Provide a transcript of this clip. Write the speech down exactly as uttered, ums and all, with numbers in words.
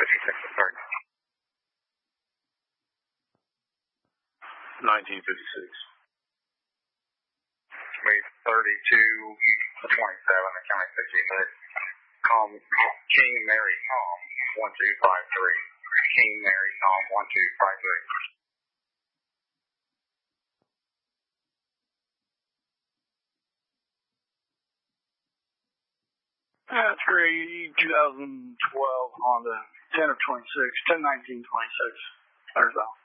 fifty-six to start. nineteen fifty-six. Wave thirty-two twenty-seven, the county sixty-six. Calm, King Mary Calm, one two five three. King Mary Calm, one two five three. Uh, three twenty twelve Honda, ten of twenty-six, ten nineteen twenty-six. There's that.